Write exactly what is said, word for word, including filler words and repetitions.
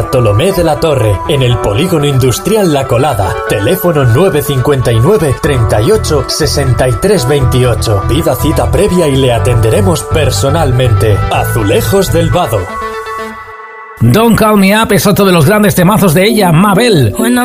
Bartolomé de la Torre, en el Polígono Industrial La Colada. Teléfono nueve cinco nueve, treinta y ocho, sesenta y tres veintiocho. Pida cita previa y le atenderemos personalmente. Azulejos del Vado. Don't Call Me Up es otro de los grandes temazos de ella, Mabel.